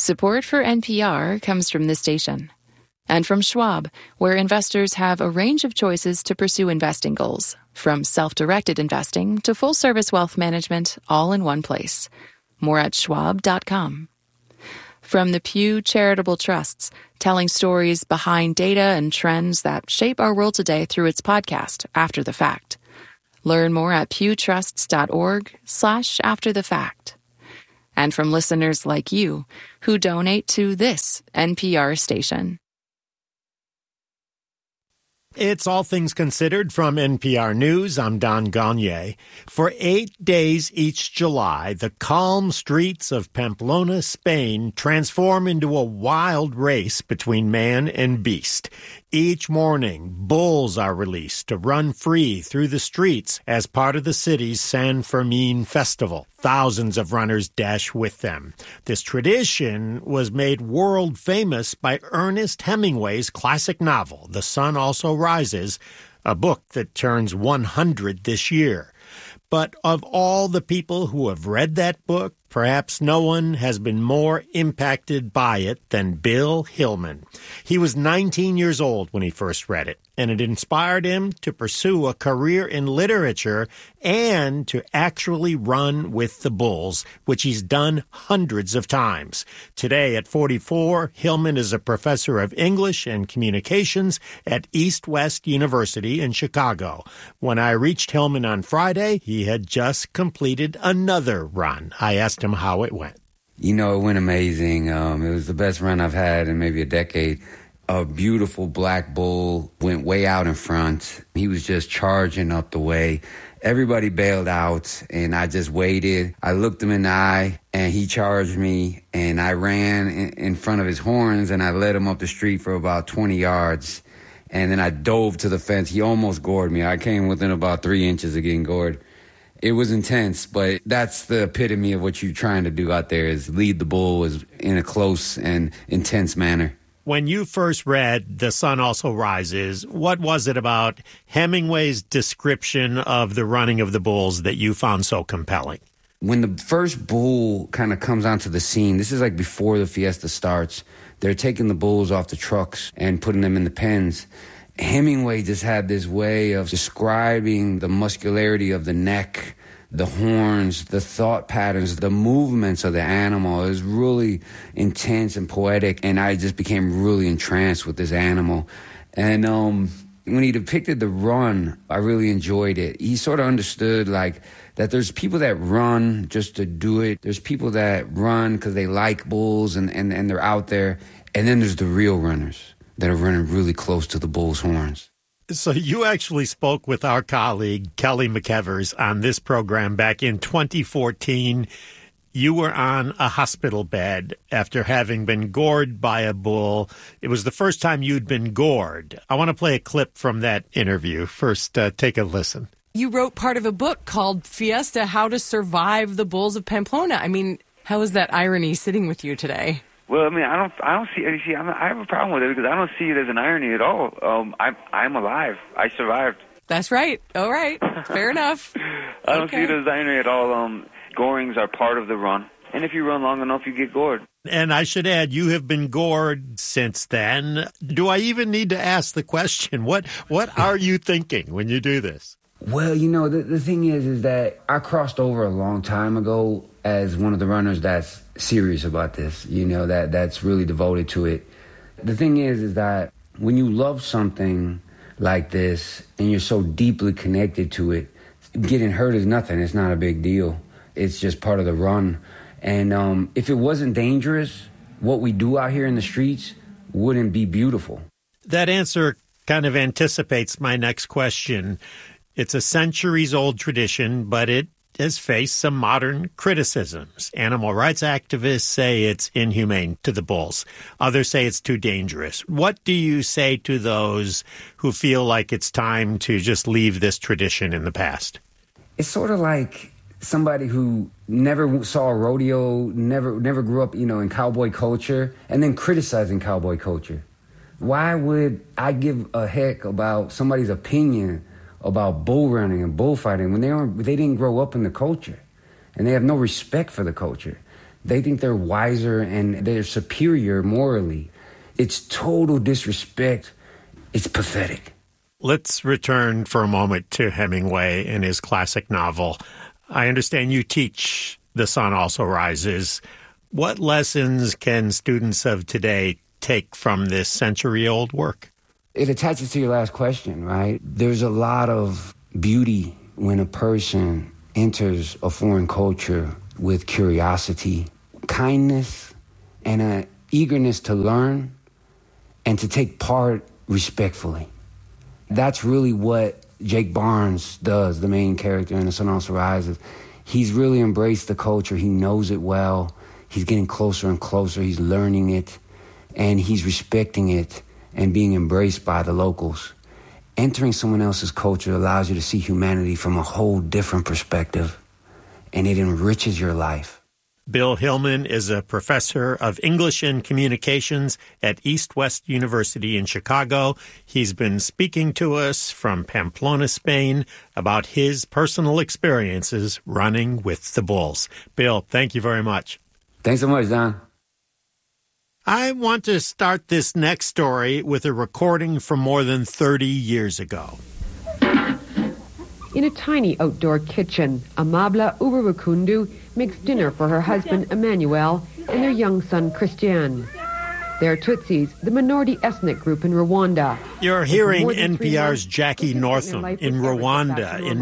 Support for NPR comes from this station. And from Schwab, where investors have a range of choices to pursue investing goals, from self-directed investing to full-service wealth management, all in one place. More at schwab.com. From the Pew Charitable Trusts, telling stories behind data and trends that shape our world today through its podcast, After the Fact. Learn more at pewtrusts.org/afterthefact. And from listeners like you who donate to this NPR station. It's All Things Considered from NPR News. I'm Don Gagné. For 8 days each July, the calm streets of Pamplona, Spain, transform into a wild race between man and beast. Each morning, bulls are released to run free through the streets as part of the city's San Fermin festival. Thousands of runners dash with them. This tradition was made world famous by Ernest Hemingway's classic novel, The Sun Also Rises, a book that turns 100 this year. But of all the people who have read that book, perhaps no one has been more impacted by it than Bill Hillman. He was 19 years old when he first read it, and it inspired him to pursue a career in literature and to actually run with the bulls, which he's done hundreds of times. Today, at 44, Hillman is a professor of English and communications at East West University in Chicago. When I reached Hillman on Friday, he had just completed another run. I asked him how it went. You know, it went amazing. It was the best run I've had in maybe a decade. A beautiful black bull went way out in front. He was just charging up the way. Everybody bailed out, and I just waited. I looked him in the eye, and he charged me, and I ran in front of his horns, and I led him up the street for about 20 yards. And then I dove to the fence. He almost gored me. I came within about 3 inches of getting gored. It was intense, but that's the epitome of what you're trying to do out there, is lead the bull in a close and intense manner. When you first read The Sun Also Rises, what was it about Hemingway's description of the running of the bulls that you found so compelling? When the first bull kind of comes onto the scene, this is like before the fiesta starts, they're taking the bulls off the trucks and putting them in the pens. Hemingway just had this way of describing the muscularity of the neck, the horns, the thought patterns, the movements of the animal. It was really intense and poetic, and I just became really entranced with this animal. And when he depicted the run, I really enjoyed it. He sort of understood, like, that there's people that run just to do it. There's people that run because they like bulls and they're out there. And then there's the real runners that are running really close to the bull's horns. So you actually spoke with our colleague, Kelly McEvers, on this program back in 2014. You were on a hospital bed after having been gored by a bull. It was the first time you'd been gored. I want to play a clip from that interview. First, take a listen. You wrote part of a book called Fiesta, How to Survive the Bulls of Pamplona. I mean, how is that irony sitting with you today? Well, I mean, I don't see. You see, I have a problem with it because I don't see it as an irony at all. I'm alive. I survived. That's right. All right. Fair enough. I don't see it as irony at all. Gorings are part of the run, and if you run long enough, you get gored. And I should add, you have been gored since then. Do I even need to ask the question? What are you thinking when you do this? Well, you know, the thing is that I crossed over a long time ago as one of the runners that's serious about this, you know, that's really devoted to it. The thing is that when you love something like this and you're so deeply connected to it, getting hurt is nothing. It's not a big deal. It's just part of the run. And if it wasn't dangerous, what we do out here in the streets wouldn't be beautiful. That answer kind of anticipates my next question. It's a centuries-old tradition, but it has faced some modern criticisms. Animal rights activists say it's inhumane to the bulls. Others say it's too dangerous. What do you say to those who feel like it's time to just leave this tradition in the past? It's sort of like somebody who never saw a rodeo, never grew up, you know, in cowboy culture, and then criticizing cowboy culture. Why would I give a heck about somebody's opinion about bull running and bullfighting when they didn't grow up in the culture and they have no respect for the culture? They think they're wiser and they're superior morally. It's total disrespect. It's pathetic. Let's return for a moment to Hemingway and his classic novel. I understand you teach The Sun Also Rises. What lessons can students of today take from this century-old work? It attaches to your last question, right? There's a lot of beauty when a person enters a foreign culture with curiosity, kindness, and an eagerness to learn and to take part respectfully. That's really what Jake Barnes does, the main character in The Sun Also Rises. He's really embraced the culture. He knows it well. He's getting closer and closer. He's learning it, and he's respecting it and being embraced by the locals. Entering someone else's culture allows you to see humanity from a whole different perspective, and it enriches your life. Bill Hillman is a professor of English and Communications at East West University in Chicago. He's been speaking to us from Pamplona, Spain, about his personal experiences running with the Bulls. Bill, thank you very much. Thanks so much, Don. I want to start this next story with a recording from more than 30 years ago. In a tiny outdoor kitchen, Amabla Uruwakundu makes dinner for her husband Emmanuel and their young son Christian. They're Tutsis, the minority ethnic group in Rwanda. You're hearing NPR's Jackie Northam in Rwanda in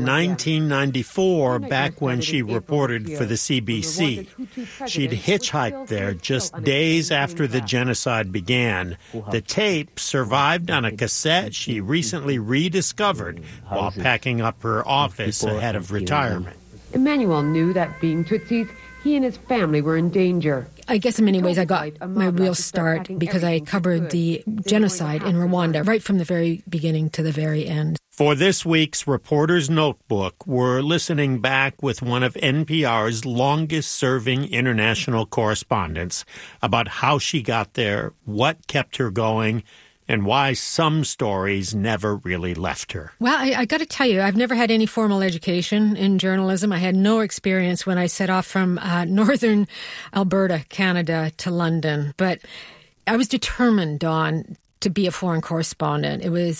1994, back when she reported for the CBC. She'd hitchhiked there just days after the genocide began. The tape survived on a cassette she recently rediscovered while packing up her office ahead of retirement. Emmanuel knew that being Tutsis, he and his family were in danger. I guess in many ways I got my real start because I covered the genocide in Rwanda right from the very beginning to the very end. For this week's Reporter's Notebook, we're listening back with one of NPR's longest-serving international correspondents about how she got there, what kept her going, and why some stories never really left her. Well, I got to tell you, I've never had any formal education in journalism. I had no experience when I set off from northern Alberta, Canada, to London. But I was determined, Dawn, to be a foreign correspondent.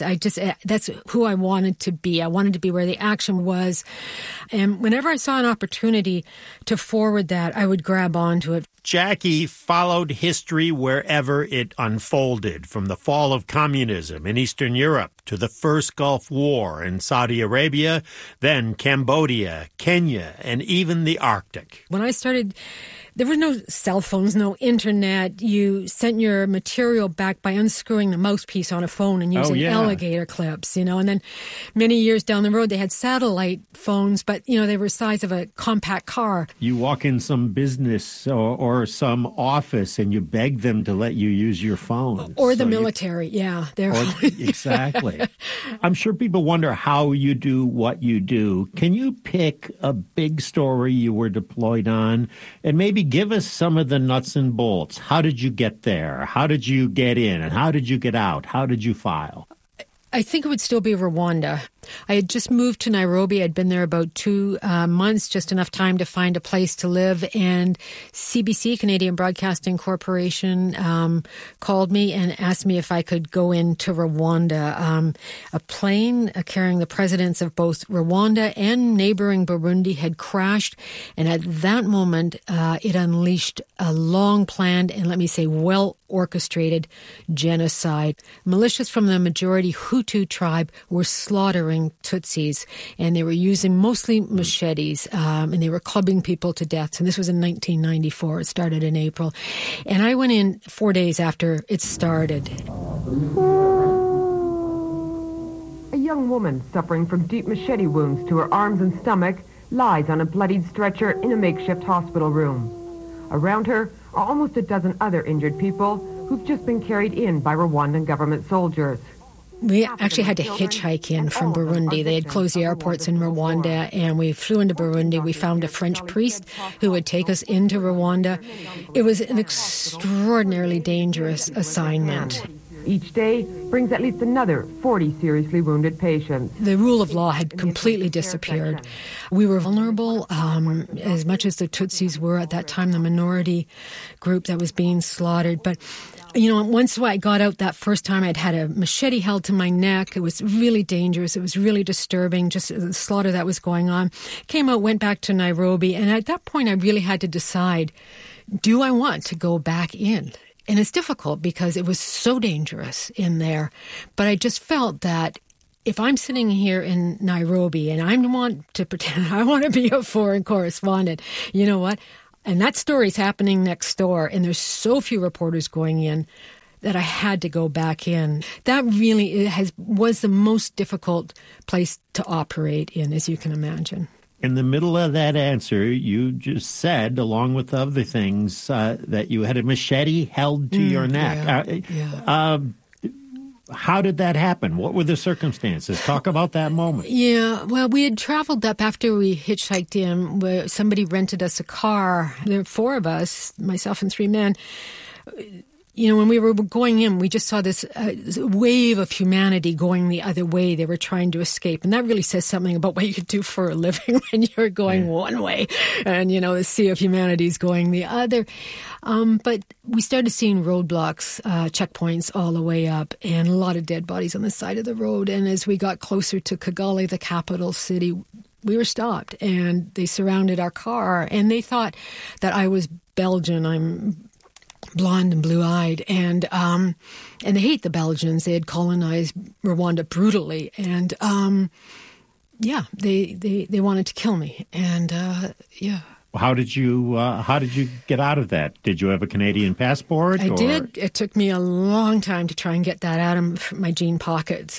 That's who I wanted to be. I wanted to be where the action was. And whenever I saw an opportunity to forward that, I would grab onto it. Jackie followed history wherever it unfolded, from the fall of communism in Eastern Europe to the first Gulf War in Saudi Arabia, then Cambodia, Kenya, and even the Arctic. When I started, there were no cell phones, no internet. You sent your material back by unscrewing the mouthpiece on a phone and using alligator clips, and then many years down the road, they had satellite phones, but, they were the size of a compact car. You walk in some business or some office and you beg them to let you use your phone. Or the military, yeah. Exactly. I'm sure people wonder how you do what you do. Can you pick a big story you were deployed on and maybe give us some of the nuts and bolts? How did you get there? How did you get in? And how did you get out? How did you file? I think it would still be Rwanda. I had just moved to Nairobi. I'd been there about 2 months, just enough time to find a place to live. And CBC, Canadian Broadcasting Corporation, called me and asked me if I could go into Rwanda. A plane carrying the presidents of both Rwanda and neighboring Burundi had crashed. And at that moment, it unleashed a long-planned and, let me say, well-orchestrated genocide. Militias from the majority Hutu tribe were slaughtering Tutsis, and they were using mostly machetes, and they were clubbing people to death. And this was in 1994. It started in April. And I went in 4 days after it started. A young woman suffering from deep machete wounds to her arms and stomach lies on a bloodied stretcher in a makeshift hospital room. Around her are almost a dozen other injured people who've just been carried in by Rwandan government soldiers. We actually had to hitchhike in from Burundi. They had closed the airports in Rwanda, and we flew into Burundi. We found a French priest who would take us into Rwanda. It was an extraordinarily dangerous assignment. Each day brings at least another 40 seriously wounded patients. The rule of law had completely disappeared. We were vulnerable, as much as the Tutsis were at that time, the minority group that was being slaughtered. But, once I got out that first time, I'd had a machete held to my neck. It was really dangerous. It was really disturbing, just the slaughter that was going on. Came out, went back to Nairobi, and at that point I really had to decide, do I want to go back in? And it's difficult because it was so dangerous in there. But I just felt that if I'm sitting here in Nairobi and I want to pretend I want to be a foreign correspondent, you know what? And that story's happening next door, and there's so few reporters going in that I had to go back in. That really was the most difficult place to operate in, as you can imagine. In the middle of that answer, you just said, along with other things, that you had a machete held to your neck. How did that happen? What were the circumstances? Talk about that moment. Yeah, well, we had traveled up after we hitchhiked in, where somebody rented us a car. There were 4 of us, myself and 3 men. When we were going in, we just saw this wave of humanity going the other way. They were trying to escape. And that really says something about what you do for a living when you're going one way and, the sea of humanity is going the other. But we started seeing roadblocks, checkpoints all the way up, and a lot of dead bodies on the side of the road. And as we got closer to Kigali, the capital city, we were stopped, and they surrounded our car. And they thought that I was Belgian. I'm blonde and blue-eyed, and they hate the Belgians. They had colonized Rwanda brutally, and they wanted to kill me, and How did you get out of that? Did you have a Canadian passport? I did. It took me a long time to try and get that out of my jean pockets.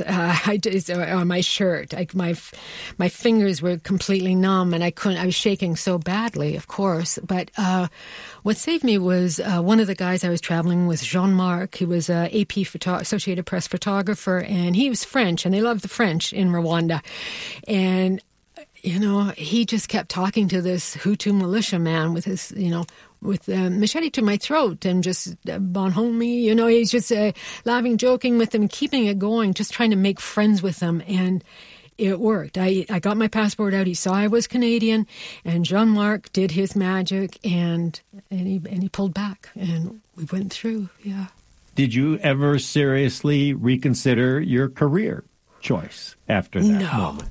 On my shirt. My fingers were completely numb, and I was shaking so badly, of course. But what saved me was one of the guys I was traveling with, Jean-Marc. He was a AP Associated Press photographer, and he was French, and they loved the French in Rwanda. And he just kept talking to this Hutu militia man with his, with a machete to my throat and just bonhomie, he's just laughing, joking with him, keeping it going, just trying to make friends with them. And it worked. I got my passport out. He saw I was Canadian, and Jean-Marc did his magic, and he pulled back, and we went through. Yeah. Did you ever seriously reconsider your career choice after that moment?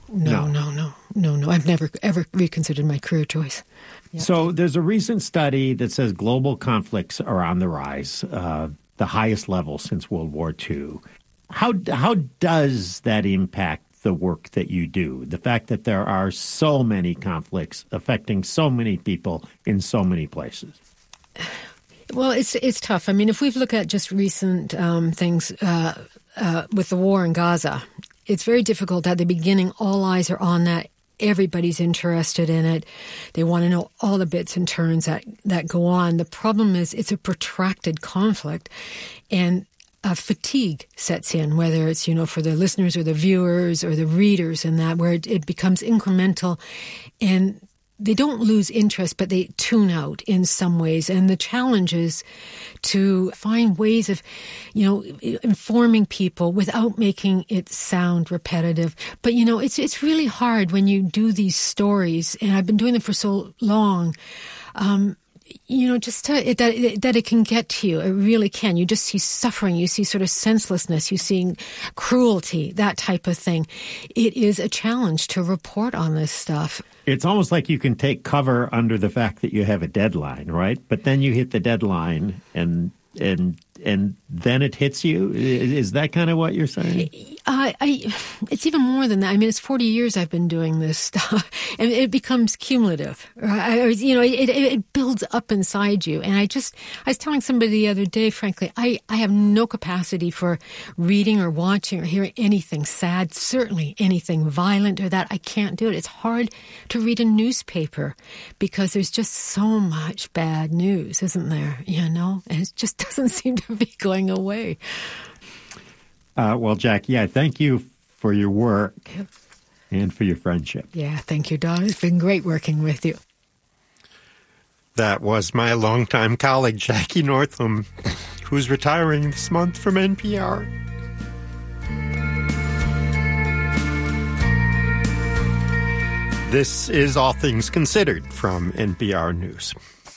No. I've never, ever reconsidered my career choice. Yep. So there's a recent study that says global conflicts are on the rise, the highest level since World War II. How does that impact the work that you do? The fact that there are so many conflicts affecting so many people in so many places? Well, it's tough. I mean, if we look at just recent things with the war in Gaza, it's very difficult. At the beginning, all eyes are on that. Everybody's interested in it. They want to know all the bits and turns that go on. The problem is it's a protracted conflict, and fatigue sets in, whether it's, for the listeners or the viewers or the readers, and that where it becomes incremental, and they don't lose interest, but they tune out in some ways. And the challenge is to find ways of, informing people without making it sound repetitive. But, it's really hard when you do these stories, and I've been doing them for so long, just that it can get to you. It really can. You just see suffering. You see sort of senselessness. You see cruelty, that type of thing. It is a challenge to report on this stuff. It's almost like you can take cover under the fact that you have a deadline, right? But then you hit the deadline and then it hits you. Is that kind of what you're saying? It's even more than that. I mean, it's 40 years I've been doing this stuff, and it becomes cumulative. It builds up inside you. And I was telling somebody the other day, frankly, I have no capacity for reading or watching or hearing anything sad, certainly anything violent or that. I can't do it. It's hard to read a newspaper because there's just so much bad news, isn't there? And it just doesn't seem to be going away. Well, Jackie, I thank you for your work and for your friendship. Yeah, thank you, Don. It's been great working with you. That was my longtime colleague, Jackie Northam, who's retiring this month from NPR. This is All Things Considered from NPR News.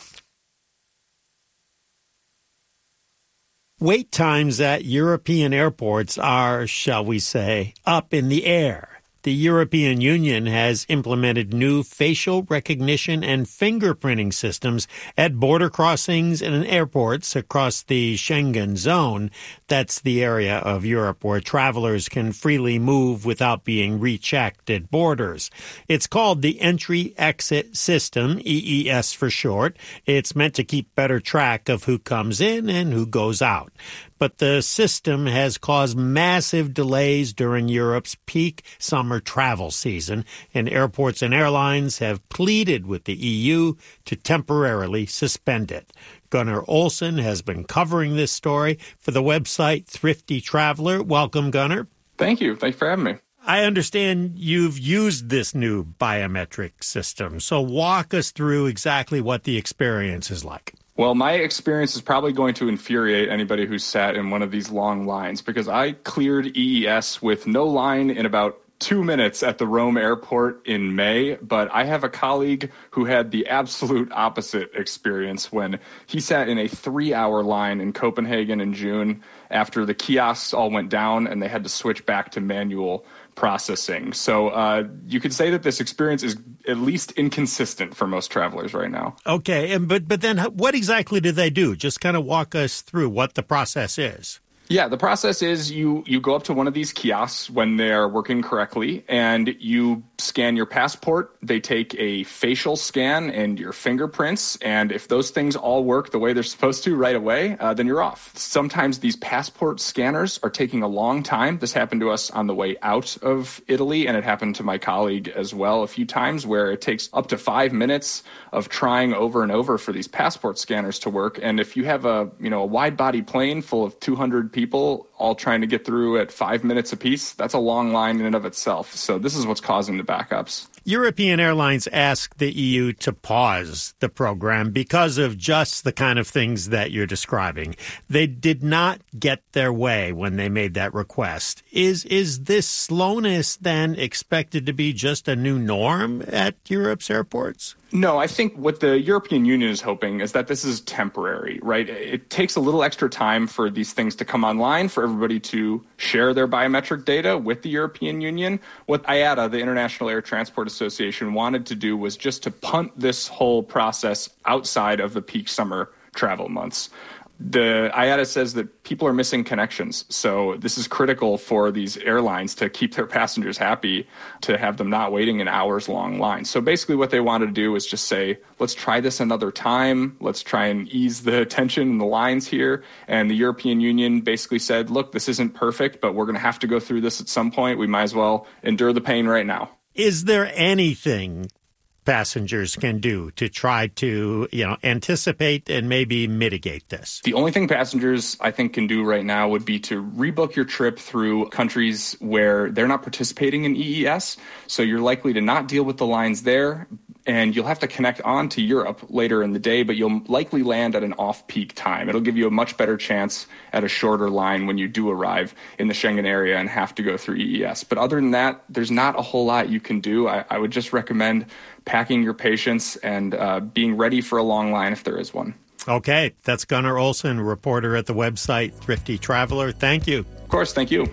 Wait times at European airports are, shall we say, up in the air. The European Union has implemented new facial recognition and fingerprinting systems at border crossings and in airports across the Schengen zone. That's the area of Europe where travelers can freely move without being rechecked at borders. It's called the Entry-Exit System, EES for short. It's meant to keep better track of who comes in and who goes out. But the system has caused massive delays during Europe's peak summer travel season, and airports and airlines have pleaded with the EU to temporarily suspend it. Gunnar Olsen has been covering this story for the website Thrifty Traveler. Welcome, Gunnar. Thank you. Thanks for having me. I understand you've used this new biometric system, so walk us through exactly what the experience is like. Well, my experience is probably going to infuriate anybody who's sat in one of these long lines because I cleared EES with no line in about 2 minutes at the Rome airport in May, but I have a colleague who had the absolute opposite experience when he sat in a 3-hour line in Copenhagen in June after the kiosks all went down and they had to switch back to manual processing. So you could say that this experience is at least inconsistent for most travelers right now. Okay, but then what exactly do they do? Just kind of walk us through what the process is. Yeah, the process is you go up to one of these kiosks when they're working correctly and you scan your passport. They take a facial scan and your fingerprints. And if those things all work the way they're supposed to right away, then you're off. Sometimes these passport scanners are taking a long time. This happened to us on the way out of Italy, and it happened to my colleague as well a few times, where it takes up to 5 minutes of trying over and over for these passport scanners to work. And if you have a wide-body plane full of 200 people all trying to get through at 5 minutes apiece, that's a long line in and of itself. So this is what's causing the backups. European airlines asked the EU to pause the program because of just the kind of things that you're describing. They did not get their way when they made that request. Is this slowness then expected to be just a new norm at Europe's airports? No, I think what the European Union is hoping is that this is temporary, right? It takes a little extra time for these things to come online, for everybody to share their biometric data with the European Union. What IATA, the International Air Transport Association, wanted to do was just to punt this whole process outside of the peak summer travel months. The IATA says that people are missing connections, so this is critical for these airlines to keep their passengers happy, to have them not waiting in hours-long lines. So basically what they wanted to do is just say, let's try this another time, let's try and ease the tension in the lines here. And the European Union basically said, look, this isn't perfect, but we're going to have to go through this at some point. We might as well endure the pain right now. Is there anything passengers can do to try to, anticipate and maybe mitigate this? The only thing passengers, I think, can do right now would be to rebook your trip through countries where they're not participating in EES. So you're likely to not deal with the lines there, and you'll have to connect on to Europe later in the day, but you'll likely land at an off-peak time. It'll give you a much better chance at a shorter line when you do arrive in the Schengen area and have to go through EES. But other than that, there's not a whole lot you can do. I would just recommend packing your patience and being ready for a long line if there is one. Okay, that's Gunnar Olsen, reporter at the website Thrifty Traveler. Thank you. Of course, thank you.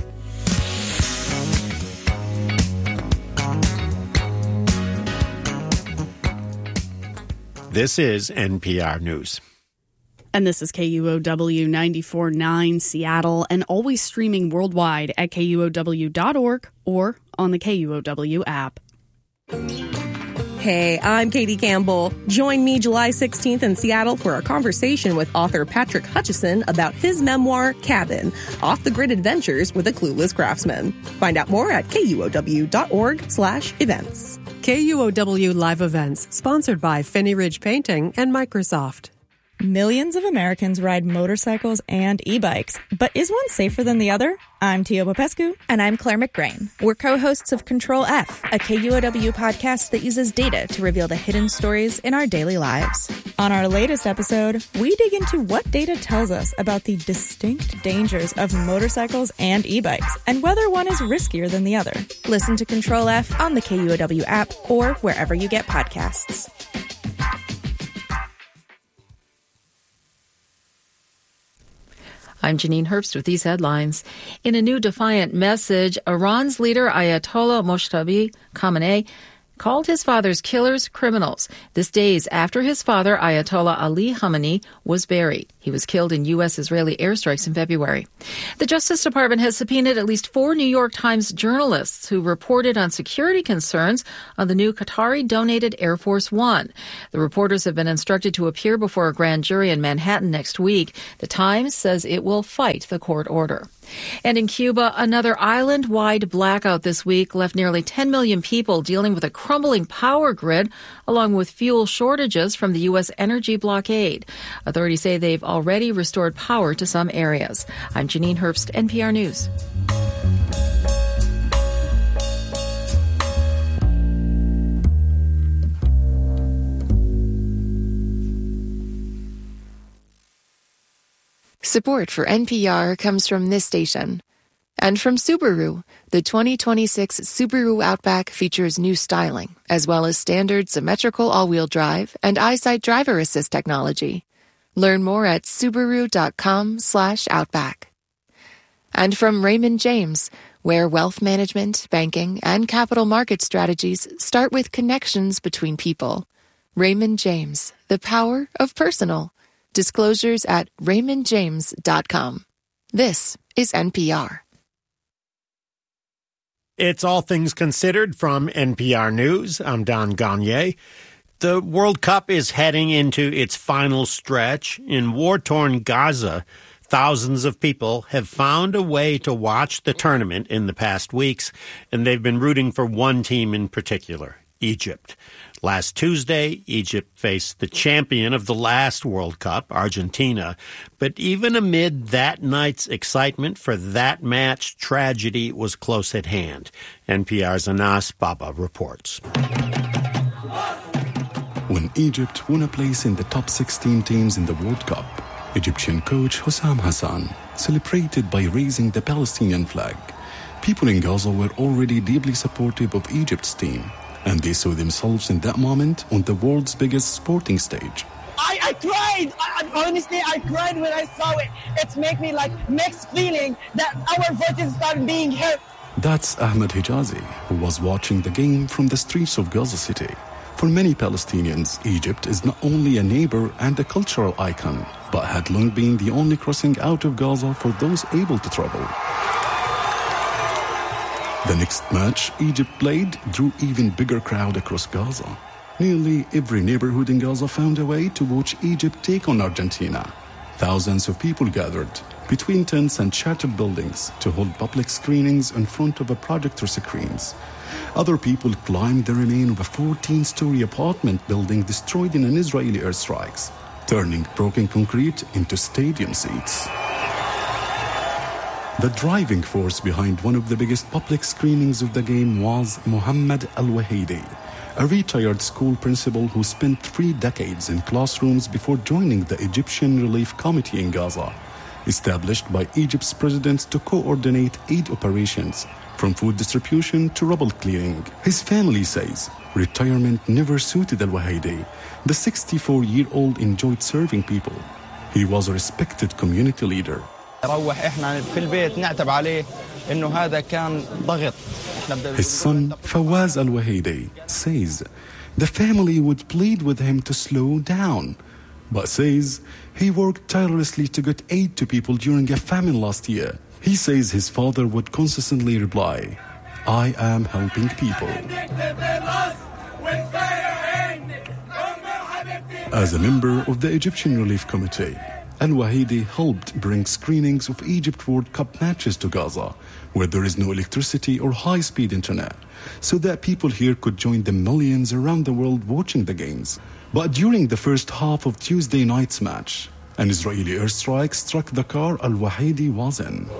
This is NPR News. And this is KUOW 94.9 Seattle, and always streaming worldwide at KUOW.org or on the KUOW app. Hey, I'm Katie Campbell. Join me July 16th in Seattle for a conversation with author Patrick Hutchison about his memoir, Cabin, Off-the-Grid Adventures with a Clueless Craftsman. Find out more at KUOW.org/events. KUOW Live Events, sponsored by Finney Ridge Painting and Microsoft. Millions of Americans ride motorcycles and e-bikes, but is one safer than the other? I'm Tio Popescu. And I'm Claire McGrain. We're co-hosts of Control F, a KUOW podcast that uses data to reveal the hidden stories in our daily lives. On our latest episode, we dig into what data tells us about the distinct dangers of motorcycles and e-bikes, and whether one is riskier than the other. Listen to Control F on the KUOW app or wherever you get podcasts. I'm Janine Herbst with these headlines. In a new defiant message, Iran's leader Ayatollah Mojtaba Khamenei called his father's killers criminals. This days after his father, Ayatollah Ali Khamenei, was buried. He was killed in U.S.-Israeli airstrikes in February. The Justice Department has subpoenaed at least 4 New York Times journalists who reported on security concerns on the new Qatari-donated Air Force One. The reporters have been instructed to appear before a grand jury in Manhattan next week. The Times says it will fight the court order. And in Cuba, another island-wide blackout this week left nearly 10 million people dealing with a crumbling power grid, along with fuel shortages from the U.S. energy blockade. Authorities say they've already restored power to some areas. I'm Janine Herbst, NPR News. Support for NPR comes from this station. And from Subaru, the 2026 Subaru Outback features new styling, as well as standard symmetrical all-wheel drive and EyeSight driver assist technology. Learn more at Subaru.com/Outback. And from Raymond James, where wealth management, banking, and capital market strategies start with connections between people. Raymond James, the power of personal. Disclosures at raymondjames.com. This is NPR. It's All Things Considered from NPR News. I'm Don Gagné. The World Cup is heading into its final stretch. In war-torn Gaza, thousands of people have found a way to watch the tournament in the past weeks, and they've been rooting for one team in particular, Egypt. Last Tuesday, Egypt faced the champion of the last World Cup, Argentina. But even amid that night's excitement for that match, tragedy was close at hand. NPR's Anas Baba reports. When Egypt won a place in the top 16 teams in the World Cup, Egyptian coach Hussam Hassan celebrated by raising the Palestinian flag. People in Gaza were already deeply supportive of Egypt's team, and they saw themselves in that moment on the world's biggest sporting stage. I cried. Honestly, I cried when I saw it. It made me mixed feeling that our voices started being heard. That's Ahmed Hijazi, who was watching the game from the streets of Gaza City. For many Palestinians, Egypt is not only a neighbor and a cultural icon, but had long been the only crossing out of Gaza for those able to travel. The next match Egypt played drew even bigger crowd across Gaza. Nearly every neighborhood in Gaza found a way to watch Egypt take on Argentina. Thousands of people gathered between tents and shattered buildings to hold public screenings in front of a projector screens. Other people climbed the remain of a 14-story apartment building destroyed in an Israeli airstrikes, turning broken concrete into stadium seats. The driving force behind one of the biggest public screenings of the game was Mohammed Al-Wahidi, a retired school principal who spent 3 decades in classrooms before joining the Egyptian Relief Committee in Gaza, established by Egypt's president to coordinate aid operations, from food distribution to rubble clearing. His family says retirement never suited Al-Wahidi. The 64-year-old enjoyed serving people. He was a respected community leader. His son, Fawaz Al-Wahidi, says the family would plead with him to slow down, but says he worked tirelessly to get aid to people during a famine last year. He says his father would consistently reply, "I am helping people." As a member of the Egyptian Relief Committee, Al-Wahidi helped bring screenings of Egypt World Cup matches to Gaza, where there is no electricity or high-speed internet, so that people here could join the millions around the world watching the games. But during the first half of Tuesday night's match, an Israeli airstrike struck the car Al-Wahidi was in.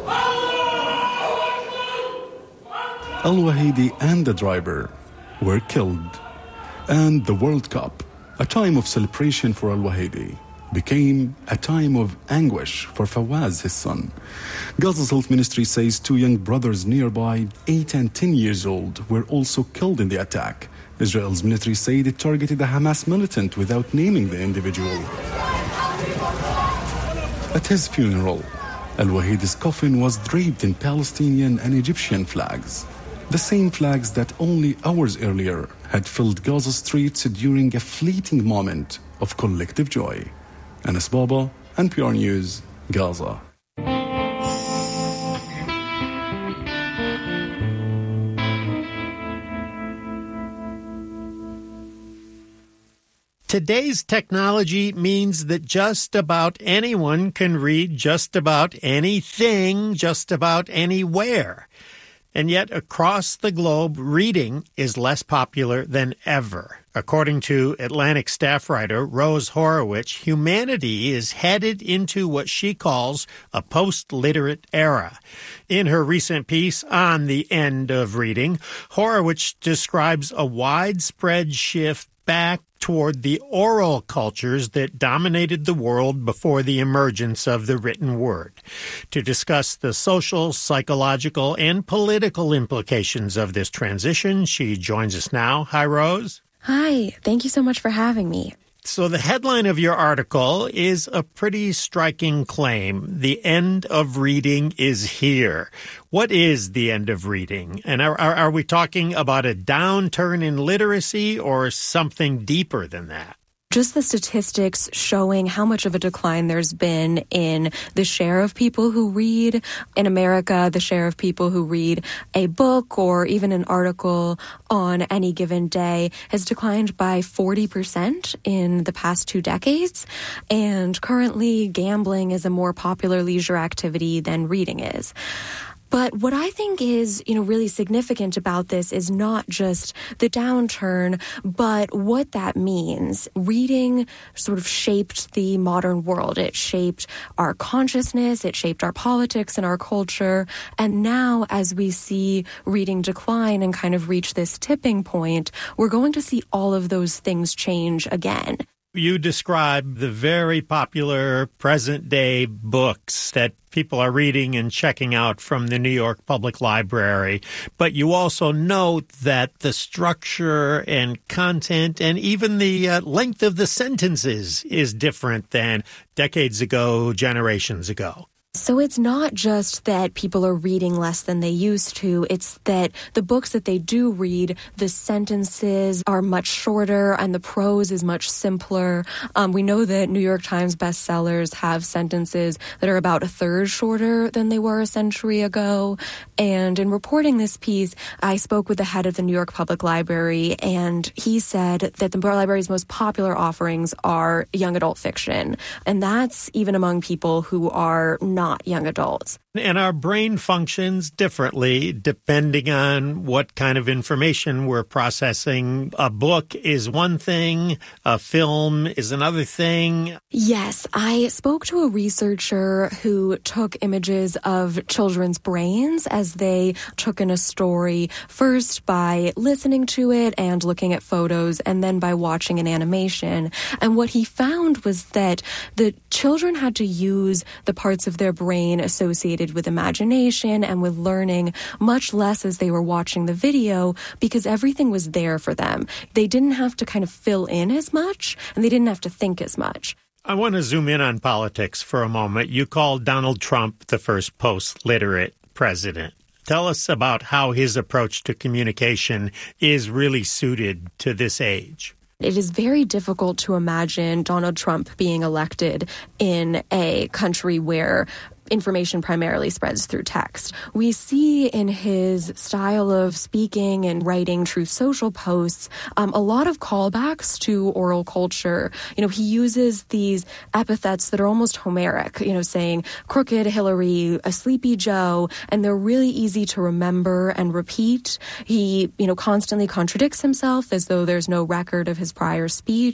Al-Wahidi and the driver were killed. And the World Cup, a time of celebration for Al-Wahidi, became a time of anguish for Fawaz, his son. Gaza's health ministry says 2 young brothers nearby, 8 and 10 years old, were also killed in the attack. Israel's military said it targeted a Hamas militant without naming the individual. At his funeral, Al-Wahidi's coffin was draped in Palestinian and Egyptian flags, the same flags that only hours earlier had filled Gaza streets during a fleeting moment of collective joy. Anas Baba, NPR News, Gaza. Today's technology means that just about anyone can read just about anything, just about anywhere. And yet, across the globe, reading is less popular than ever. According to Atlantic staff writer Rose Horowitz, humanity is headed into what she calls a post-literate era. In her recent piece on the end of reading, Horowitz describes a widespread shift back toward the oral cultures that dominated the world before the emergence of the written word. To discuss the social, psychological, and political implications of this transition, she joins us now. Hi, Rose. Hi. Thank you so much for having me. So the headline of your article is a pretty striking claim. The end of reading is here. What is the end of reading? And are we talking about a downturn in literacy or something deeper than that? Just the statistics showing how much of a decline there's been in the share of people who read. In America, the share of people who read a book or even an article on any given day has declined by 40% in the past 2 decades. And currently, gambling is a more popular leisure activity than reading is. But what I think is, really significant about this is not just the downturn, but what that means. Reading sort of shaped the modern world. It shaped our consciousness, it shaped our politics and our culture. And now, as we see reading decline and kind of reach this tipping point, we're going to see all of those things change again. You describe the very popular present-day books that people are reading and checking out from the New York Public Library, but you also note that the structure and content and even the length of the sentences is different than decades ago, generations ago. So it's not just that people are reading less than they used to. It's that the books that they do read, the sentences are much shorter and the prose is much simpler. We know that New York Times bestsellers have sentences that are about a third shorter than they were a century ago. And in reporting this piece, I spoke with the head of the New York Public Library, and he said that the library's most popular offerings are young adult fiction. And that's even among people who are not young adults. And our brain functions differently depending on what kind of information we're processing. A book is one thing, a film is another thing. Yes, I spoke to a researcher who took images of children's brains as they took in a story, first by listening to it and looking at photos, and then by watching an animation. And what he found was that the children had to use the parts of their brain associated with imagination and with learning much less as they were watching the video because everything was there for them. They didn't have to kind of fill in as much, and they didn't have to think as much. I want to zoom in on politics for a moment. You called Donald Trump the first post-literate president. Tell us about how his approach to communication is really suited to this age. It is very difficult to imagine Donald Trump being elected in a country where information primarily spreads through text. We see in his style of speaking and writing Truth Social posts a lot of callbacks to oral culture. He uses these epithets that are almost Homeric, saying crooked Hillary, a sleepy Joe, and they're really easy to remember and repeat. He, constantly contradicts himself as though there's no record of his prior speech.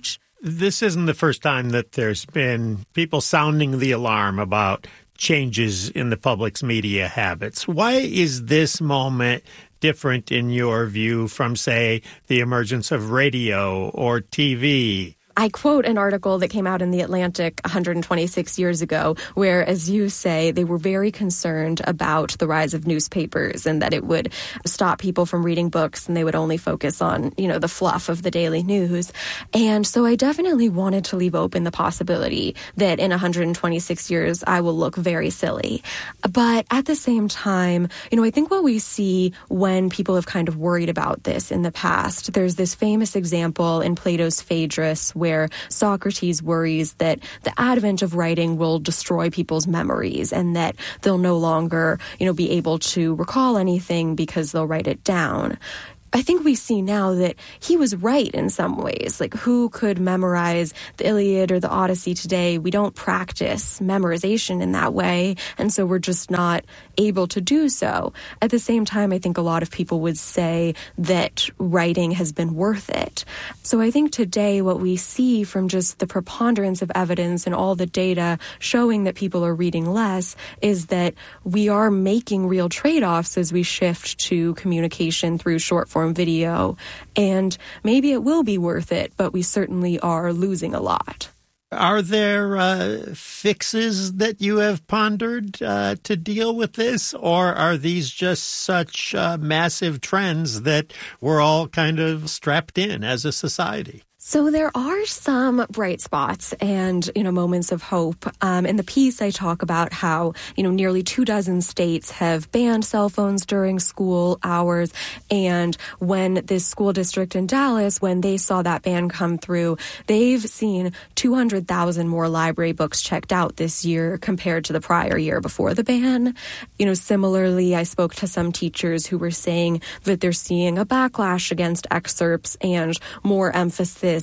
This isn't the first time that there's been people sounding the alarm about changes in the public's media habits. Why is this moment different in your view from, say, the emergence of radio or TV? I quote an article that came out in The Atlantic 126 years ago where, as you say, they were very concerned about the rise of newspapers and that it would stop people from reading books and they would only focus on, the fluff of the daily news. And so I definitely wanted to leave open the possibility that in 126 years I will look very silly. But at the same time, I think what we see when people have kind of worried about this in the past, there's this famous example in Plato's Phaedrus where Socrates worries that the advent of writing will destroy people's memories and that they'll no longer, be able to recall anything because they'll write it down. I think we see now that he was right in some ways. Like, who could memorize the Iliad or the Odyssey today? We don't practice memorization in that way, and so we're just not able to do so. At the same time, I think a lot of people would say that writing has been worth it. So I think today what we see from just the preponderance of evidence and all the data showing that people are reading less is that we are making real trade-offs as we shift to communication through short-form video, and maybe it will be worth it, but we certainly are losing a lot. Are there fixes that you have pondered to deal with this, or are these just such massive trends that we're all kind of strapped in as a society? So there are some bright spots and, moments of hope. In the piece, I talk about how, nearly 24 states have banned cell phones during school hours. And when this school district in Dallas, when they saw that ban come through, they've seen 200,000 more library books checked out this year compared to the prior year before the ban. Similarly, I spoke to some teachers who were saying that they're seeing a backlash against excerpts and more emphasis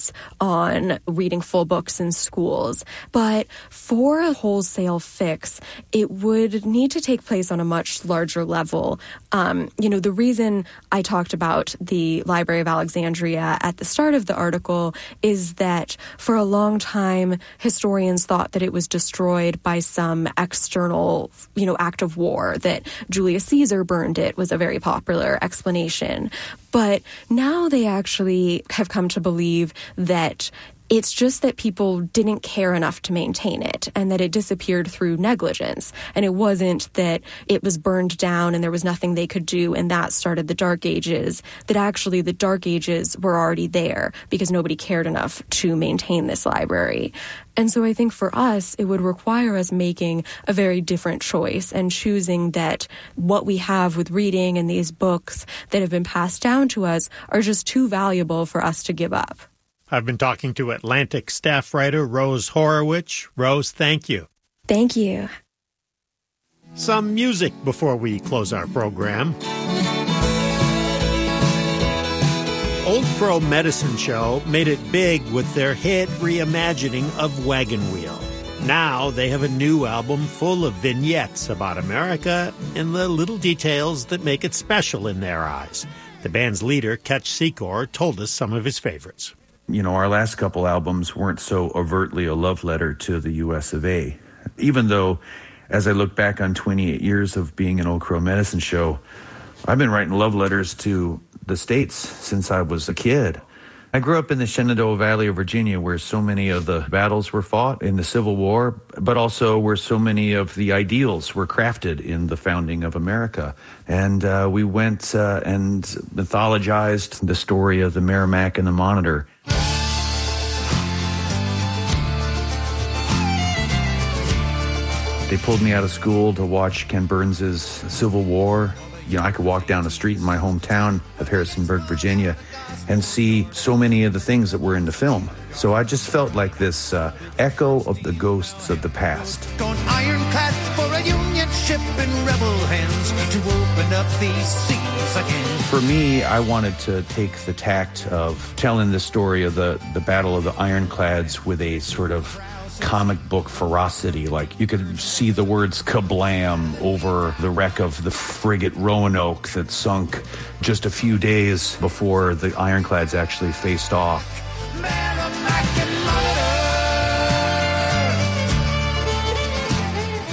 on reading full books in schools. But for a wholesale fix, it would need to take place on a much larger level. The reason I talked about the Library of Alexandria at the start of the article is that for a long time, historians thought that it was destroyed by some external, act of war, that Julius Caesar burned it was a very popular explanation. But now they actually have come to believe that it's just that people didn't care enough to maintain it and that it disappeared through negligence. And it wasn't that it was burned down and there was nothing they could do and that started the Dark Ages, that actually the Dark Ages were already there because nobody cared enough to maintain this library. And so I think for us, it would require us making a very different choice and choosing that what we have with reading and these books that have been passed down to us are just too valuable for us to give up. I've been talking to Atlantic staff writer Rose Horowitz. Rose, thank you. Thank you. Some music before we close our program. Old Crow Medicine Show made it big with their hit reimagining of Wagon Wheel. Now they have a new album full of vignettes about America and the little details that make it special in their eyes. The band's leader, Ketch Secor, told us some of his favorites. Our last couple albums weren't so overtly a love letter to the U.S. of A. Even though, as I look back on 28 years of being an Old Crow Medicine Show, I've been writing love letters to the States since I was a kid. I grew up in the Shenandoah Valley of Virginia, where so many of the battles were fought in the Civil War, but also where so many of the ideals were crafted in the founding of America. And we went and mythologized the story of the Merrimack and the Monitor. They pulled me out of school to watch Ken Burns' Civil War. I could walk down the street in my hometown of Harrisonburg, Virginia, and see so many of the things that were in the film. So I just felt like this echo of the ghosts of the past. Gone ironclad for a Union ship in rebel hands to open up these seas again. For me, I wanted to take the tact of telling the story of the Battle of the Ironclads with a sort of comic book ferocity. Like, you could see the words kablam over the wreck of the frigate Roanoke that sunk just a few days before the Ironclads actually faced off. Merrimack and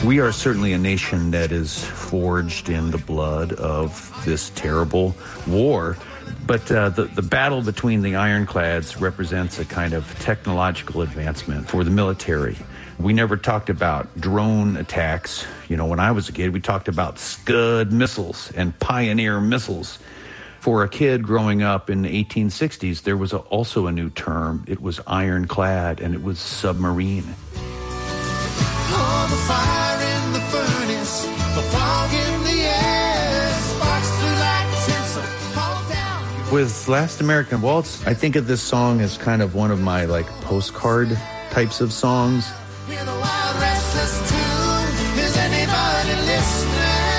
We are certainly a nation that is forged in the blood of this terrible war. But the battle between the ironclads represents a kind of technological advancement for the military. We never talked about drone attacks. When I was a kid, we talked about Scud missiles and Pioneer missiles. For a kid growing up in the 1860s, there was also a new term. It was ironclad, and it was submarine. Oh, the fire in the furnace, the fog in the air, sparks through like tinsel, all down. With Last American Waltz, I think of this song as kind of one of my postcard types of songs. Hear the wild, restless tune. Is anybody listening?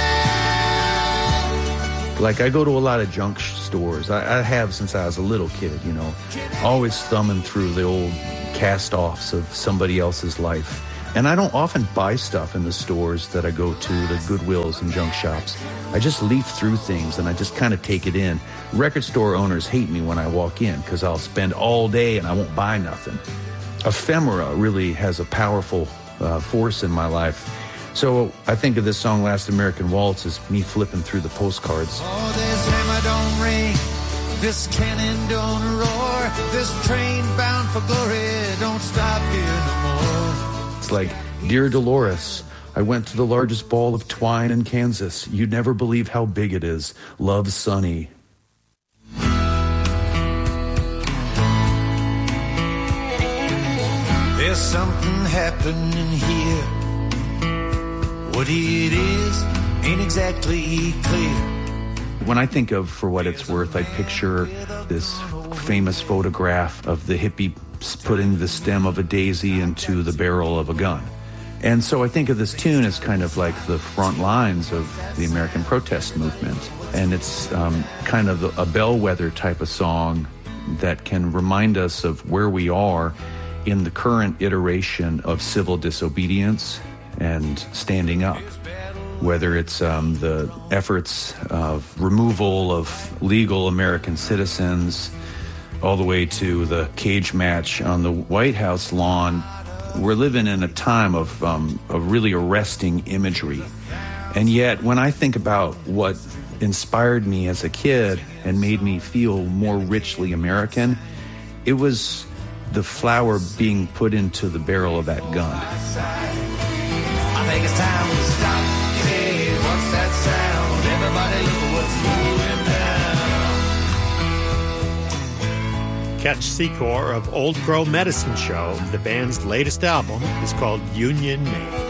I go to a lot of junk stores. I have since I was a little kid, always thumbing through the old cast-offs of somebody else's life. And I don't often buy stuff in the stores that I go to, the Goodwills and junk shops. I just leaf through things and I just kind of take it in. Record store owners hate me when I walk in because I'll spend all day and I won't buy nothing. Ephemera really has a powerful force in my life. So I think of this song, Last American Waltz, as me flipping through the postcards. Oh, this hammer don't ring, this cannon don't roar, this train bound for glory don't stop here no more. It's like, Dear Dolores, I went to the largest ball of twine in Kansas. You'd never believe how big it is. Love, Sonny. There's something happening here. What it is ain't exactly clear. When I think of For What It's Worth, I picture this famous photograph of the hippie putting the stem of a daisy into the barrel of a gun. And so I think of this tune as kind of like the front lines of the American protest movement. And it's kind of a bellwether type of song that can remind us of where we are in the current iteration of civil disobedience and standing up, whether it's the efforts of removal of legal American citizens all the way to the cage match on the White House lawn. We're living in a time of really arresting imagery. And yet, when I think about what inspired me as a kid and made me feel more richly American, it was the flower being put into the barrel of that gun. I think it's time to stop. Hey, what's that sound? Everybody look what's moving down. Catch Secor of Old Crow Medicine Show. The band's latest album is called Union Made.